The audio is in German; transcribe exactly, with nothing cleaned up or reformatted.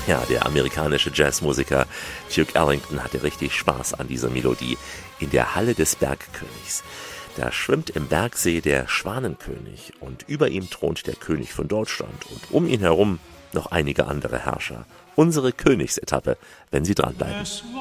Ja, der amerikanische Jazzmusiker Duke Ellington hatte richtig Spaß an dieser Melodie. In der Halle des Bergkönigs. Da schwimmt im Bergsee der Schwanenkönig und über ihm thront der König von Deutschland und um ihn herum noch einige andere Herrscher. Unsere Königsetappe, wenn Sie dranbleiben.